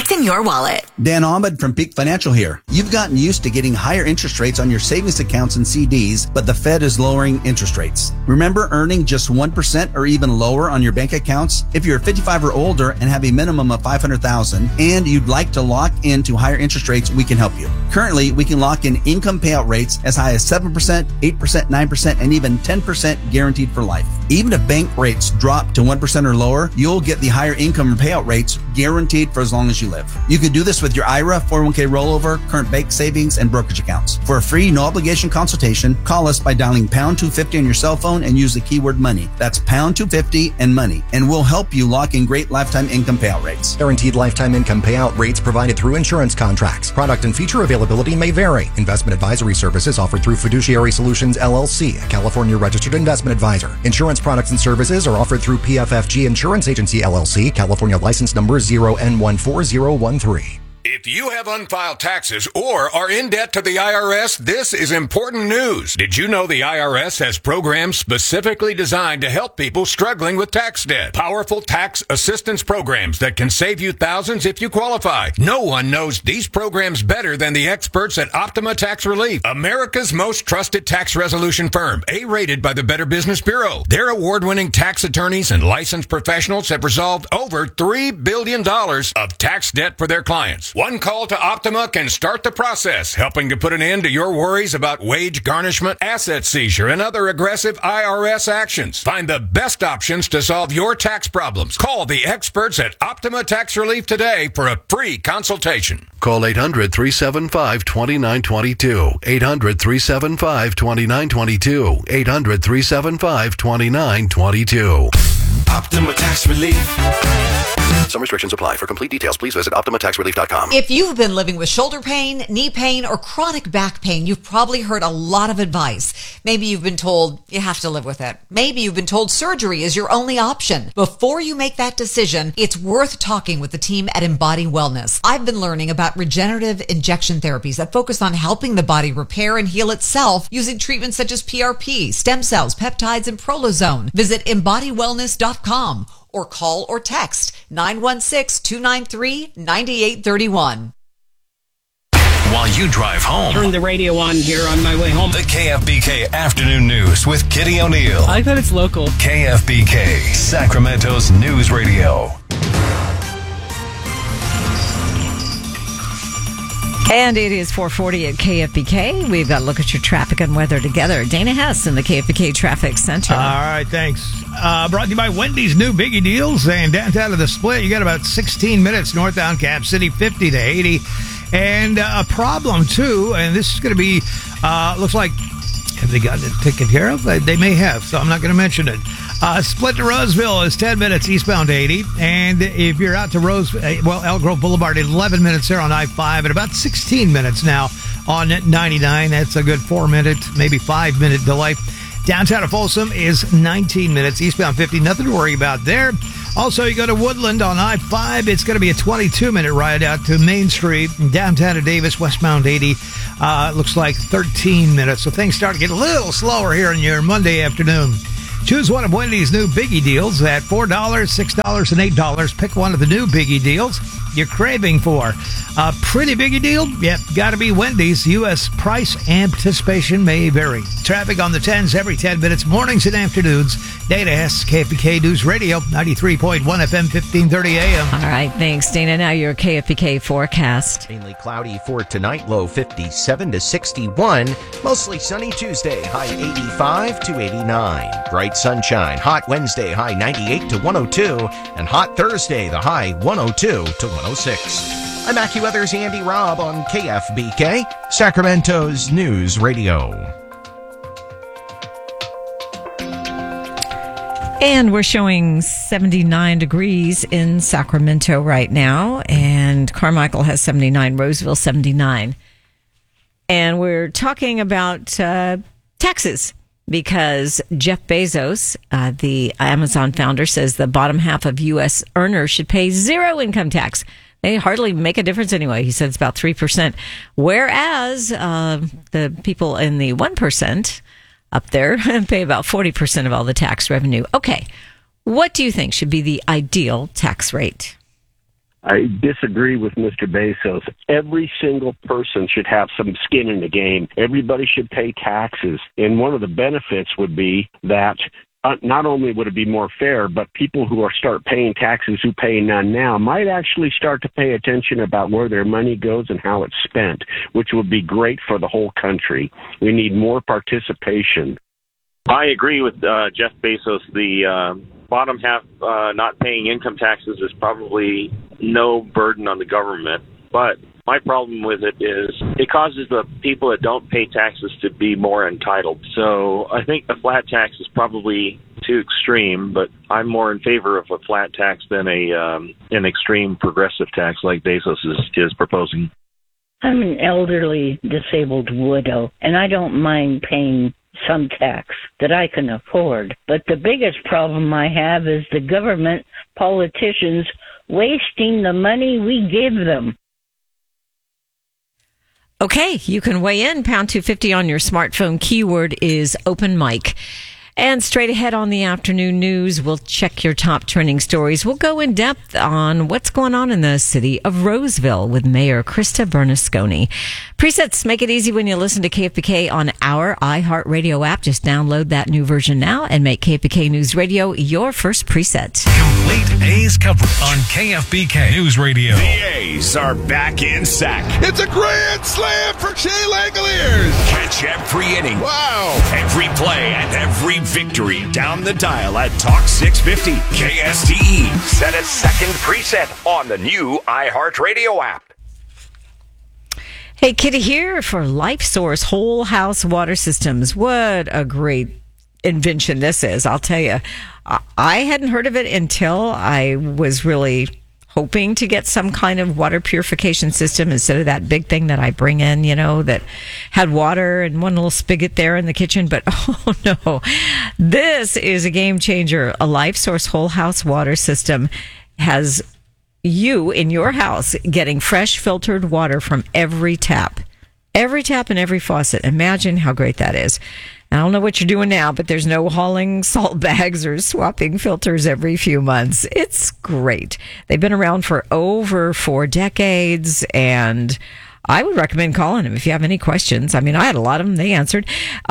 what's in your wallet. Dan Ahmed from Peak Financial here. You've gotten used to getting higher interest rates on your savings accounts and CDs, but the Fed is lowering interest rates. Remember earning just 1% or even lower on your bank accounts? If you're 55 or older and have a minimum of $500,000 and you'd like to lock into higher interest rates, we can help you. Currently, we can lock in income payout rates as high as 7%, 8%, 9%, and even 10% guaranteed for life. Even if bank rates drop to 1% or lower, you'll get the higher income payout rates guaranteed for as long as you live. You can do this with your IRA, 401k rollover, current bank savings, and brokerage accounts. For a free, no obligation consultation, call us by dialing pound 250 on your cell phone and use the keyword money. That's pound 250 and money, and we'll help you lock in great lifetime income payout rates. Guaranteed lifetime income payout rates provided through insurance contracts. Product and feature availability may vary. Investment advisory services offered through Fiduciary Solutions LLC, a California registered investment advisor. Insurance products and services are offered through PFFG Insurance Agency LLC, California license number 0N14013. If you have unfiled taxes or are in debt to the IRS, this is important news. Did you know the IRS has programs specifically designed to help people struggling with tax debt? Powerful tax assistance programs that can save you thousands if you qualify. No one knows these programs better than the experts at Optima Tax Relief, America's most trusted tax resolution firm, A-rated by the Better Business Bureau. Their award-winning tax attorneys and licensed professionals have resolved over $3 billion of tax debt for their clients. One call to Optima can start the process, helping to put an end to your worries about wage garnishment, asset seizure, and other aggressive IRS actions. Find the best options to solve your tax problems. Call the experts at Optima Tax Relief today for a free consultation. Call 800-375-2922. 800-375-2922. 800-375-2922. Optima Tax Relief. Some restrictions apply. For complete details, please visit OptimaTaxRelief.com. If you've been living with shoulder pain, knee pain, or chronic back pain, you've probably heard a lot of advice. Maybe you've been told you have to live with it. Maybe you've been told surgery is your only option. Before you make that decision, it's worth talking with the team at Embody Wellness. I've been learning about regenerative injection therapies that focus on helping the body repair and heal itself using treatments such as PRP, stem cells, peptides, and Prolozone. Visit EmbodyWellness.com. or call or text 916-293-9831. While you drive home, turn the radio on here on my way home. The KFBK Afternoon News with Kitty O'Neill. I like that it's local. KFBK, Sacramento's news radio. And it is 4:40 at KFBK. We've got to look at your traffic and weather together. Dana Hess in the KFBK Traffic Center. All right, thanks. Brought to you by Wendy's new Biggie Deals. And downtown of the Split, you got about 16 minutes northbound Cap City, 50 to 80. And a problem, too, and this is going to be, looks like, have they gotten it taken care of? They may have, so I'm not going to mention it. Split to Roseville is 10 minutes eastbound 80. And if you're out to Elk Grove Boulevard, 11 minutes there on I-5 and about 16 minutes now on 99. That's a good 4-minute, maybe 5-minute delay. Downtown of Folsom is 19 minutes eastbound 50. Nothing to worry about there. Also, you go to Woodland on I-5. It's going to be a 22-minute ride out to Main Street. Downtown to Davis, westbound 80. Looks like 13 minutes. So things start to get a little slower here in your Monday afternoon. Choose one of Wendy's new Biggie Deals at $4, $6, and $8. Pick one of the new Biggie Deals you're craving for. A pretty Biggie deal? Yep, got to be Wendy's. U.S. price and participation may vary. Traffic on the 10s every 10 minutes, mornings and afternoons. Dana Hess, KFBK News Radio, 93.1 FM, 1530 AM. All right, thanks, Dana. Now your KFBK forecast. Mainly cloudy for tonight, low 57 to 61. Mostly sunny Tuesday, high 85 to 89. Bright sunshine, hot Wednesday, high 98 to 102. And hot Thursday, the high 102 to 106. I'm AccuWeather's Andy Robb on KFBK, Sacramento's News Radio. And we're showing 79 degrees in Sacramento right now. And Carmichael has 79, Roseville 79. And we're talking about taxes because Jeff Bezos, the Amazon founder, says the bottom half of U.S. earners should pay zero income tax. They hardly make a difference anyway. He said it's about 3%. Whereas the people in the 1% up there pay about 40% of all the tax revenue. Okay, what do you think should be the ideal tax rate? I disagree with Mr. Bezos. Every single person should have some skin in the game. Everybody should pay taxes. And one of the benefits would be that not only would it be more fair, but people who start paying taxes who pay none now might actually start to pay attention about where their money goes and how it's spent, which would be great for the whole country. We need more participation. I agree with Jeff Bezos. The bottom half not paying income taxes is probably no burden on the government. But my problem with it is it causes the people that don't pay taxes to be more entitled. So I think a flat tax is probably too extreme, but I'm more in favor of a flat tax than an extreme progressive tax like Bezos is proposing. I'm an elderly disabled widow, and I don't mind paying some tax that I can afford. But the biggest problem I have is the government politicians wasting the money we give them. Okay, you can weigh in, pound 250 on your smartphone. Keyword is open mic. And straight ahead on the afternoon news, we'll check your top trending stories. We'll go in depth on what's going on in the city of Roseville with Mayor Krista Bernasconi. Presets make it easy when you listen to KFBK on our iHeartRadio app. Just download that new version now and make KFBK News Radio your first preset. Complete A's coverage on KFBK News Radio. The A's are back in sack. It's a grand slam for Shea Langoliers. Catch every inning. Wow. Every play and every victory down the dial at Talk 650 KSTE. Set a second preset on the new iHeartRadio app. Hey, Kitty here for LifeSource Whole House Water Systems. What a great invention this is, I'll tell you. I hadn't heard of it until I was really hoping to get some kind of water purification system instead of that big thing that I bring in, that had water and one little spigot there in the kitchen. But oh no, this is a game changer. A LifeSource Whole House Water System has you in your house getting fresh filtered water from every tap and every faucet. Imagine how great that is. I don't know what you're doing now, but there's no hauling salt bags or swapping filters every few months. It's great. They've been around for over 4 decades, and I would recommend calling them if you have any questions. I mean, I had a lot of them. They answered.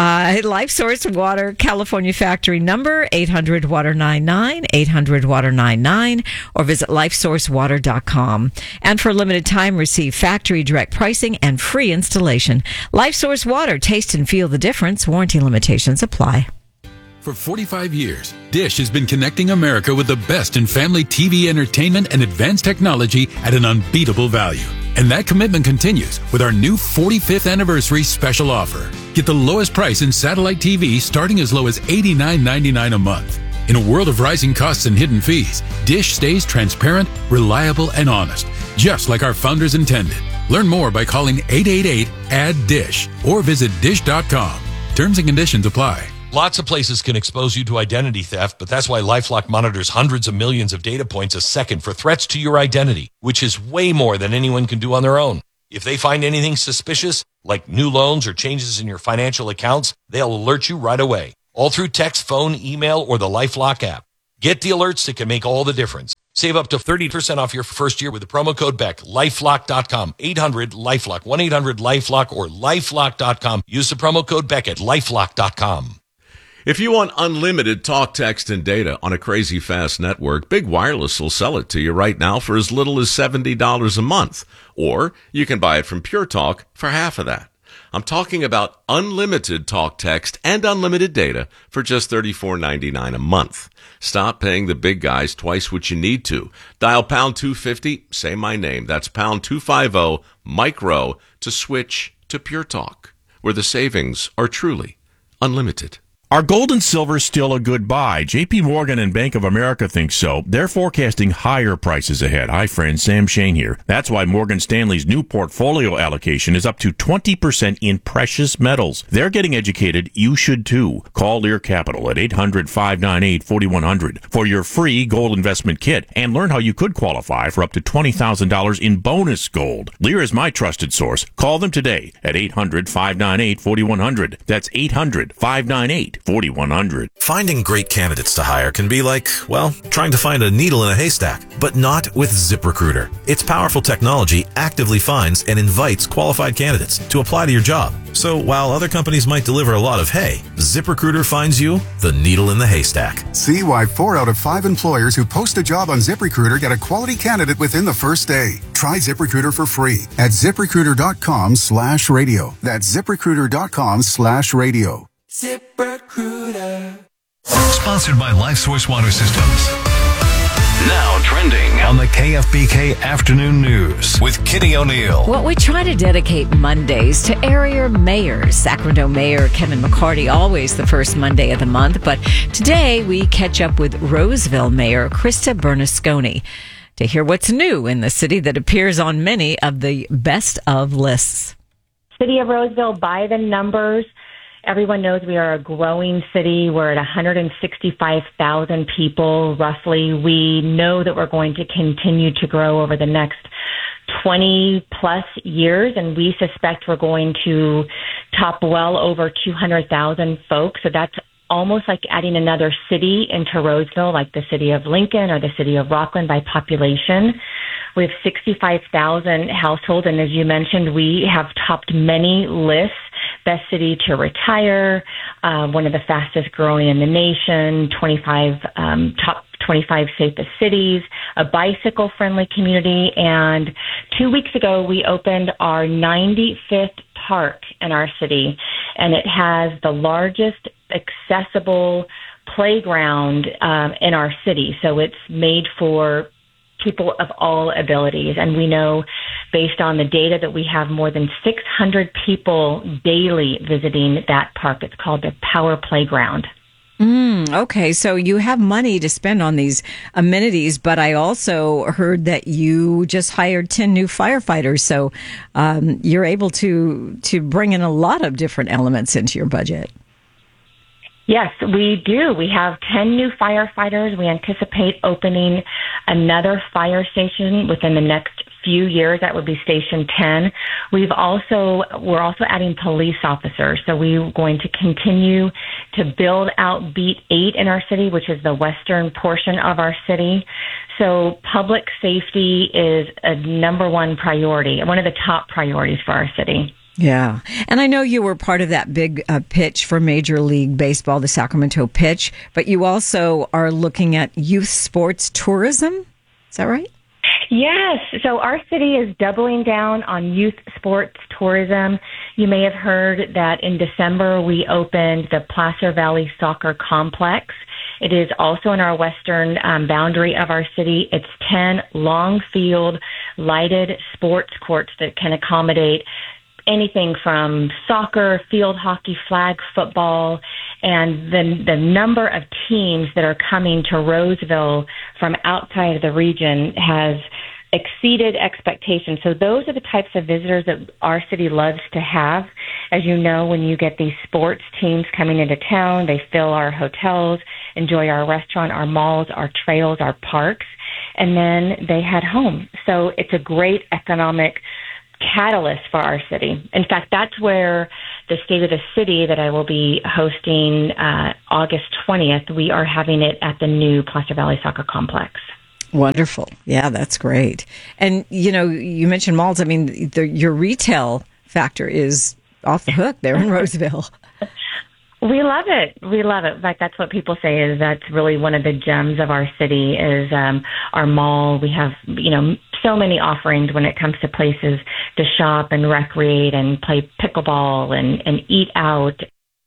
LifeSource Water, California factory number, 800-WATER-99, 800-WATER-99, or visit lifesourcewater.com. And for a limited time, receive factory direct pricing and free installation. LifeSource Water, taste and feel the difference. Warranty limitations apply. For 45 years, Dish has been connecting America with the best in family TV entertainment and advanced technology at an unbeatable value. And that commitment continues with our new 45th anniversary special offer. Get the lowest price in satellite TV starting as low as $89.99 a month. In a world of rising costs and hidden fees, Dish stays transparent, reliable, and honest, just like our founders intended. Learn more by calling 888-ADD-DISH or visit dish.com. Terms and conditions apply. Lots of places can expose you to identity theft, but that's why LifeLock monitors hundreds of millions of data points a second for threats to your identity, which is way more than anyone can do on their own. If they find anything suspicious, like new loans or changes in your financial accounts, they'll alert you right away, all through text, phone, email, or the LifeLock app. Get the alerts that can make all the difference. Save up to 30% off your first year with the promo code BECK. LifeLock.com, 800-LifeLock, 1-800-LifeLock, or LifeLock.com. Use the promo code BECK at LifeLock.com. If you want unlimited talk, text, and data on a crazy fast network, Big Wireless will sell it to you right now for as little as $70 a month. Or you can buy it from Pure Talk for half of that. I'm talking about unlimited talk, text, and unlimited data for just $34.99 a month. Stop paying the big guys twice what you need to. Dial pound 250, say my name. That's pound 250, micro, to switch to Pure Talk, where the savings are truly unlimited. Are gold and silver still a good buy? JP Morgan and Bank of America think so. They're forecasting higher prices ahead. Hi, friends. Sam Shane here. That's why Morgan Stanley's new portfolio allocation is up to 20% in precious metals. They're getting educated. You should too. Call Lear Capital at 800-598-4100 for your free gold investment kit and learn how you could qualify for up to $20,000 in bonus gold. Lear is my trusted source. Call them today at 800-598-4100. That's 800-598-4100. 888-4100. Finding great candidates to hire can be like, well, trying to find a needle in a haystack, but not with ZipRecruiter. Its powerful technology actively finds and invites qualified candidates to apply to your job. So while other companies might deliver a lot of hay, ZipRecruiter finds you the needle in the haystack. See why 4 out of 5 employers who post a job on ZipRecruiter get a quality candidate within the first day. Try ZipRecruiter for free at ZipRecruiter.com/radio. That's ZipRecruiter.com/radio. ZipRecruiter. Sponsored by LifeSource Water Systems. Now trending On the KFBK Afternoon News with Kitty O'Neill. Well, we try to dedicate Mondays to area mayors. Sacramento Mayor Kevin McCarty, always the first Monday of the month. But today we catch up with Roseville Mayor Krista Bernasconi to hear what's new in the city that appears on many of the best of lists. City of Roseville, by the numbers, everyone knows we are a growing city. We're at 165,000 people, roughly. We know that we're going to continue to grow over the next 20-plus years, and we suspect we're going to top well over 200,000 folks. So that's almost like adding another city into Roseville, like the city of Lincoln or the city of Rockland by population. We have 65,000 households, and as you mentioned, we have topped many lists. Best city to retire, one of the fastest growing in the nation, top 25 safest cities, a bicycle-friendly community, and 2 weeks ago we opened our 95th park in our city, and it has the largest accessible playground in our city. So it's made for people of all abilities. And we know, based on the data, that we have more than 600 people daily visiting that park. It's called the Power Playground. Okay, so you have money to spend on these amenities, but I also heard that you just hired 10 new firefighters. So you're able to bring in a lot of different elements into your budget. Yes, we do. We have 10 new firefighters. We anticipate opening another fire station within the next few years. That would be Station 10. We're also adding police officers. So we're going to continue to build out Beat 8 in our city, which is the western portion of our city. So public safety is a number one priority, one of the top priorities for our city. Yeah. And I know you were part of that big pitch for Major League Baseball, the Sacramento pitch, but you also are looking at youth sports tourism. Is that right? Yes. So our city is doubling down on youth sports tourism. You may have heard that in December we opened the Placer Valley Soccer Complex. It is also in our western boundary of our city. It's 10 long field lighted sports courts that can accommodate anything from soccer, field hockey, flag football, and the number of teams that are coming to Roseville from outside of the region has exceeded expectations. So those are the types of visitors that our city loves to have. As you know, when you get these sports teams coming into town, they fill our hotels, enjoy our restaurant, our malls, our trails, our parks, and then they head home. So it's a great economic catalyst for our city. In fact, that's where the State of the City that I will be hosting August 20th, we are having it at the new Placer Valley Soccer Complex. Wonderful. Yeah, that's great. And, you know, you mentioned malls. I mean, your retail factor is off the hook there in Roseville. We love it. We love it. In fact, that's what people say is that's really one of the gems of our city is our mall. We have, so many offerings when it comes to places to shop and recreate and play pickleball and eat out.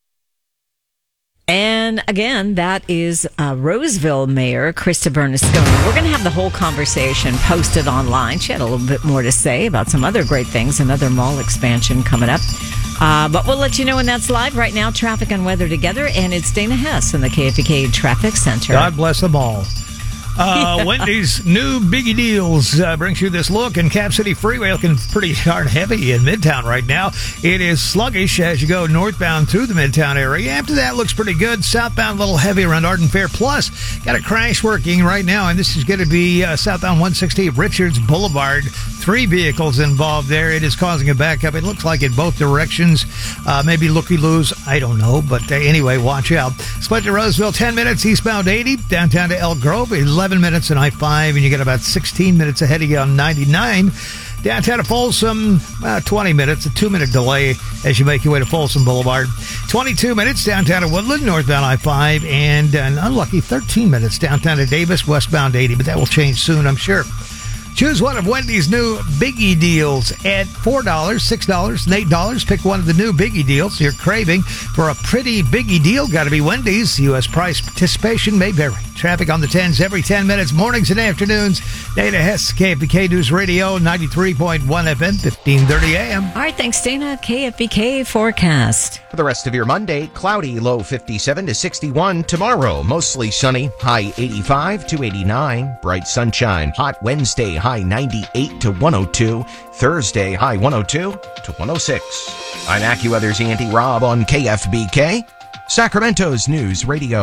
And again, that is Roseville Mayor Krista Bernasconi. We're going to have the whole conversation posted online. She had a little bit more to say about some other great things, another mall expansion coming up. But we'll let you know when that's live. Right now, traffic and weather together, and it's Dana Hess in the KFBK Traffic Center. God bless them all. Wendy's new Biggie Deals brings you this look, and Cap City Freeway looking pretty darn heavy in Midtown right now. It is sluggish as you go northbound through the Midtown area. After that, looks pretty good. Southbound, a little heavy around Arden Fair. Plus, got a crash working right now, and this is going to be southbound 160 Richards Boulevard. 3 vehicles involved there. It is causing a backup. It looks like in both directions. Maybe looky-loos. I don't know. But anyway, watch out. Split to Roseville, 10 minutes. Eastbound 80. Downtown to Elk Grove, 11 minutes on I-5. And you get about 16 minutes ahead of you on 99. Downtown to Folsom, 20 minutes. A 2-minute delay as you make your way to Folsom Boulevard. 22 minutes downtown to Woodland, northbound I-5. And an unlucky 13 minutes downtown to Davis, westbound 80. But that will change soon, I'm sure. Choose one of Wendy's new Biggie Deals at $4, $6, and $8. Pick one of the new Biggie Deals you're craving. For a pretty Biggie deal, got to be Wendy's. U.S. price participation may vary. Traffic on the 10s every 10 minutes, mornings and afternoons. Dana Hess, KFBK News Radio, 93.1 FM, 1530 AM. All right, thanks, Dana. KFBK forecast. For the rest of your Monday, cloudy, low 57 to 61. Tomorrow, mostly sunny, high 85 to 89. Bright sunshine. Hot Wednesday, high 98 to 102. Thursday, high 102 to 106. I'm AccuWeather's Andy Robb on KFBK, Sacramento's News Radio.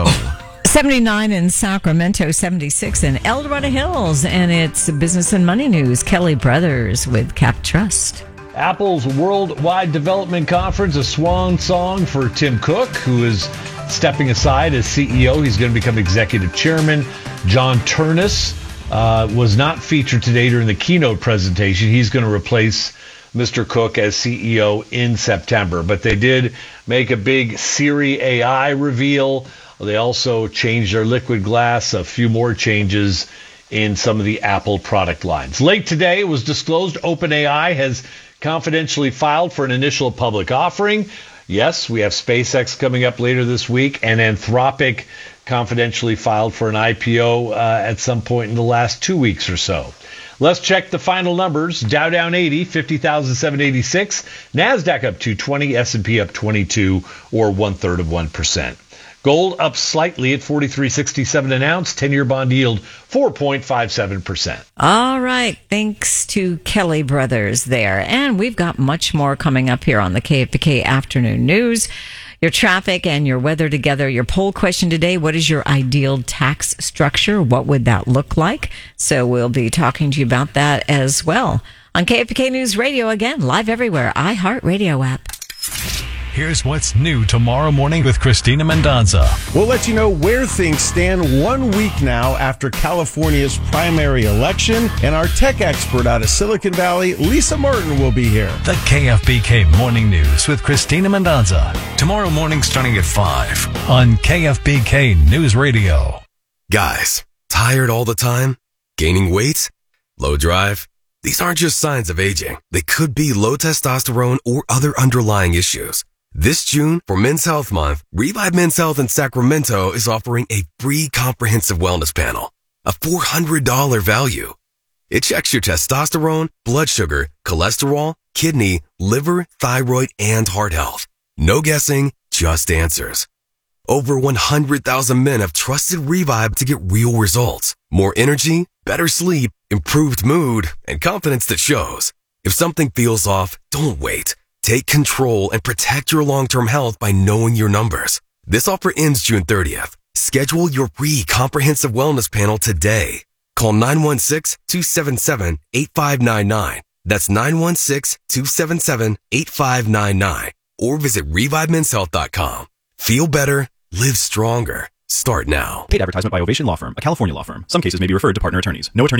79 in Sacramento, 76 in El Dorado Hills, and it's business and money news. Kelly Brothers with Cap Trust. Apple's Worldwide Development Conference, a swan song for Tim Cook, who is stepping aside as CEO. He's going to become executive chairman. John Turnus was not featured today during the keynote presentation. He's going to replace Mr. Cook as CEO in September. But they did make a big Siri AI reveal. They also changed their liquid glass, a few more changes in some of the Apple product lines. Late today, it was disclosed OpenAI has confidentially filed for an initial public offering. Yes, we have SpaceX coming up later this week, and Anthropic confidentially filed for an IPO at some point in the last 2 weeks or so. Let's check the final numbers. Dow down 80, 50,786. NASDAQ up 220, S&P up 22, or 1/3%. Gold up slightly at $43.67 an ounce. 10-year bond yield 4.57%. All right. Thanks to Kelly Brothers there. And we've got much more coming up here on the KFBK Afternoon News. Your traffic and your weather together. Your poll question today, what is your ideal tax structure? What would that look like? So we'll be talking to you about that as well. On KFBK News Radio, again, live everywhere. iHeartRadio app. Here's what's new tomorrow morning with Christina Mendonza. We'll let you know where things stand 1 week now after California's primary election. And our tech expert out of Silicon Valley, Lisa Martin, will be here. The KFBK Morning News with Christina Mendonza. Tomorrow morning starting at 5 on KFBK News Radio. Guys, tired all the time? Gaining weight? Low drive? These aren't just signs of aging. They could be low testosterone or other underlying issues. This June, for Men's Health Month, Revive Men's Health in Sacramento is offering a free comprehensive wellness panel, a $400 value. It checks your testosterone, blood sugar, cholesterol, kidney, liver, thyroid, and heart health. No guessing, just answers. Over 100,000 men have trusted Revive to get real results. More energy, better sleep, improved mood, and confidence that shows. If something feels off, don't wait. Take control and protect your long-term health by knowing your numbers. This offer ends June 30th. Schedule your free comprehensive wellness panel today. Call 916-277-8599. That's 916-277-8599. Or visit ReviveMen'sHealth.com. Feel better, live stronger. Start now. Paid advertisement by Ovation Law Firm, a California law firm. Some cases may be referred to partner attorneys. No attorney